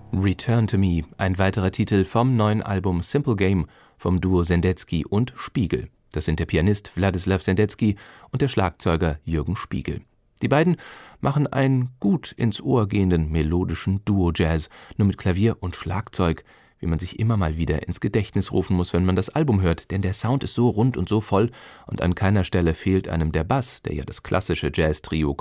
Return to Me, ein weiterer Titel vom neuen Album Simple Game vom Duo Sendecki und Spiegel. Das sind der Pianist Wladislaw Sendecki und der Schlagzeuger Jürgen Spiegel. Die beiden machen einen gut ins Ohr gehenden melodischen Duo-Jazz, nur mit Klavier und Schlagzeug, wie man sich immer mal wieder ins Gedächtnis rufen muss, wenn man das Album hört, denn der Sound ist so rund und so voll und an keiner Stelle fehlt einem der Bass, der ja das klassische Jazz-Trio